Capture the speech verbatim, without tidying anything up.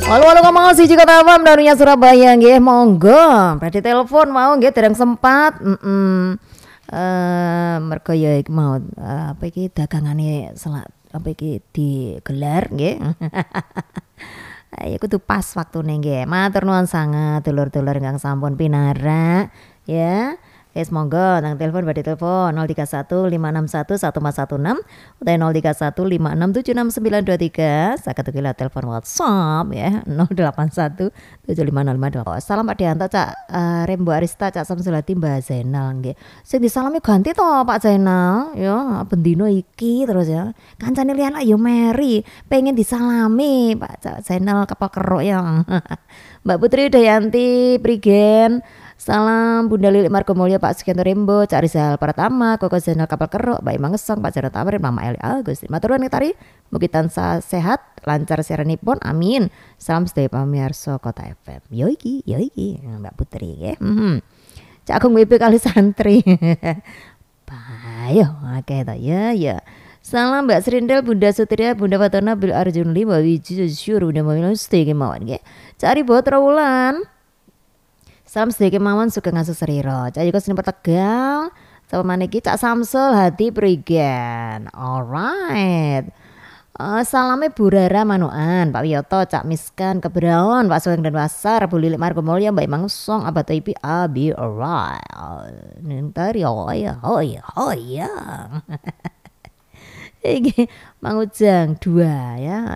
Halo halo ngomong siji Kota F M darunya Surabaya nggih monggo badhe telepon mau nggih dereng sempat heeh eh mergo ya iki mau eh, apa iki dagangane selak apa iki digelar nggih ayo kudu pas waktune nggih matur nuwun sanget dulur-dulur ingkang sampun pinarak ya. Wis monggo nang telepon badhe telepon nol tiga satu lima enam satu satu empat satu enam utawa nol tiga satu lima enam tujuh enam sembilan dua tiga saged ugi telepon WhatsApp ya nol delapan satu tujuh lima nol lima dua. Salam Pak Dianto Cak uh, Rembo Arista Cak Samsulati Mbak Zainal nggih. Sing disalami ganti to Pak Zainal ya bendino iki terus ya. Kancane liyan yo Mary pengen disalami Pak Cak Zainal kapal keruk ya. Mbak Putri Udayanti Prigen. Salam Bunda Lilik Margomulyo Pak Sugianto Rembo Cak Rizal Pratama Koko Zainal Kapal Keruk Mbak Imang Ngesong Pak Jarod Tamrin Mama Eli Agustin matur nuwun Tari mugi tansah sehat lancar siaranipun amin. Salam sedaya pamirsa Kota F M yo iki yo iki Mbak Putri nggih hmm. Cak Agung W P kali santri payo akeh ta ya ya. Salam Mbak Srindel Bunda Sutria Bunda Fatona Bil Arjun Lima Wiji Syur Bunda Mamilo Stege mawon nggih. Cari Botra Wulan. Salam sedikit mawon suka ngasuh seriro. Cak juga sini Tegal. Sama mana iki Cak Samsul Hati Prigen. Alright. Uh, salamnya Bu Rara Manuan, Pak Wiyoto, Cak Miskan, Kebraon, Pak Suweng dan Wasar, Bu Lilik Margomulyo, Mbak Imang Song, Abah Toipi, Abi, alright. Ntar ya, oh ya, oh ya, oh ya. Ini Mang Ujang dua ya.